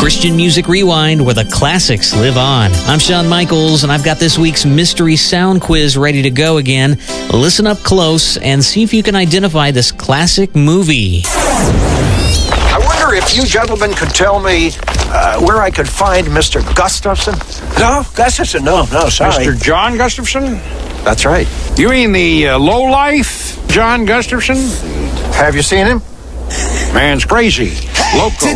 Christian Music Rewind, where the classics live on. I'm Shawn Michaels, and I've got this week's Mystery Sound Quiz ready to go again. Listen up close and see if you can identify this classic movie. I wonder if you gentlemen could tell me where I could find Mr. Gustafson? No, Gustafson, no, sorry. Mr. John Gustafson? That's right. You mean the lowlife John Gustafson? Have you seen him? Man's crazy. Loco.